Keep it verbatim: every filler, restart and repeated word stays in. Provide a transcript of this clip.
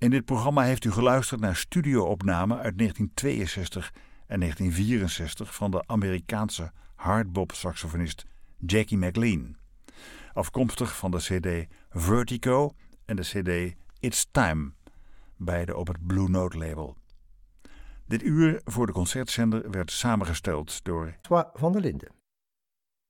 In dit programma heeft u geluisterd naar studio-opnamen uit negentien tweeënzestig en negentien vierenzestig van de Amerikaanse hardbop-saxofonist Jackie McLean. Afkomstig van de cd Vertigo en de cd It's Time, beide op het Blue Note label. Dit uur voor de concertzender werd samengesteld door François van der Linden.